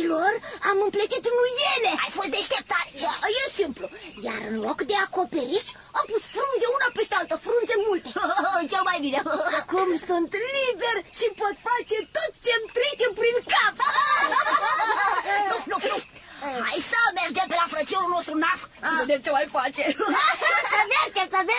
frunzilor am împletit nuiele. Ai fost deșteptare. E simplu. Iar în loc de acoperiș am pus frunze una peste alta, frunze multe. Cel mai bine. Acum sunt liber și pot face tot ce-mi trece prin cap. Nu. Hai să mergem pe la frățiorul nostru Naf. Să vedem ce mai face. Să mergem.